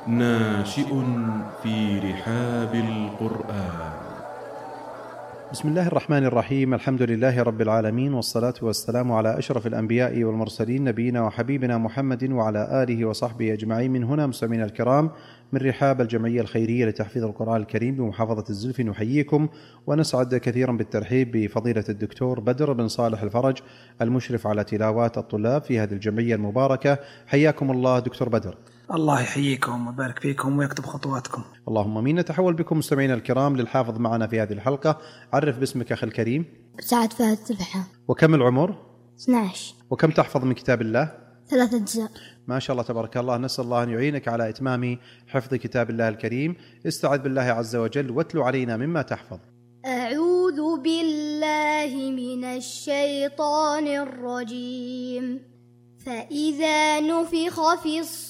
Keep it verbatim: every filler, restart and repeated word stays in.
ناشئ في رحاب القرآن. بسم الله الرحمن الرحيم. الحمد لله رب العالمين، والصلاة والسلام على أشرف الأنبياء والمرسلين، نبينا وحبيبنا محمد وعلى آله وصحبه أجمعين. من هنا مستمعينا الكرام من رحاب الجمعية الخيرية لتحفيظ القرآن الكريم بمحافظة الزلفي نحييكم ونسعد كثيرا بالترحيب بفضيلة الدكتور بدر بن صالح الفرج المشرف على تلاوات الطلاب في هذه الجمعية المباركة. حياكم الله دكتور بدر. الله يحييكم ويبارك فيكم ويكتب خطواتكم. اللهم امين. نتحول بكم مستمعينا الكرام للحافظ معنا في هذه الحلقة. عرف باسمك أخي الكريم. سعد فهد سبحة. وكم العمر؟ اثني عشر. وكم تحفظ من كتاب الله؟ ثلاثة أجزاء. ما شاء الله تبارك الله. نسأل الله أن يعينك على إتمام حفظ كتاب الله الكريم. استعذ بالله عز وجل واتلو علينا مما تحفظ. أعوذ بالله من الشيطان الرجيم. فإذا نفخ في الصور